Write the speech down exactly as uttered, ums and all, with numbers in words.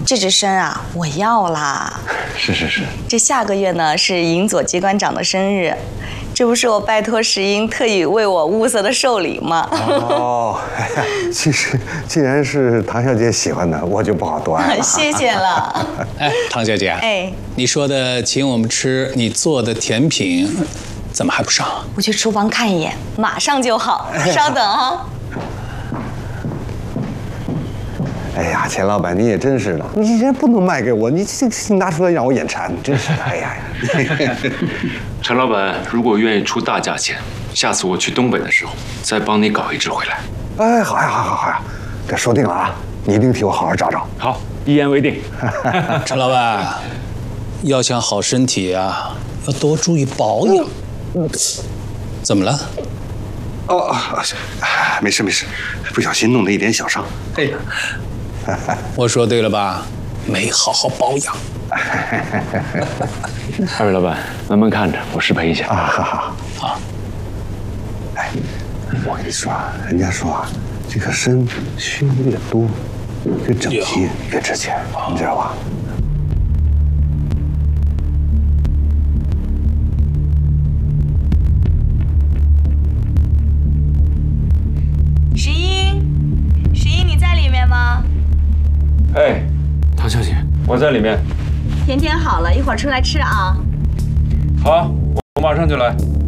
这只参啊，我要啦。 是是是。 这下个月呢是银佐机关长的生日，这不是我拜托石英特意为我物色的寿礼吗？ 哦，其实既然是唐小姐喜欢的，我就不好多爱了。 谢谢了。 哎，唐小姐， 哎， 你说的请我们吃你做的甜品，怎么还不上？ 我去厨房看一眼，马上就好。稍等啊。 哎呀，钱老板，你也真是的，你这不能卖给我，你这你拿出来让我眼馋，真是的，哎呀呀！ 陈老板，如果愿意出大价钱，下次我去东北的时候再帮你搞一只回来。 哎，好呀，好呀，好呀，这说定了啊，你一定替我好好找找。 好，一言为定。 陈老板，要想好身体啊，要多注意保养。嗯，怎么了？ 哦，没事没事，不小心弄了一点小伤。 哎。我说对了吧？没好好保养。 二位老板，慢慢看着，我失陪一下。 啊，好好好。 哎，我跟你说啊，人家说啊，这个参熏的越多，这整齐越值钱，你知道吧？ 石英，石英，你在里面吗？ 哎，唐小姐，我在里面。 甜甜好了，一会儿出来吃啊。 好，我马上就来。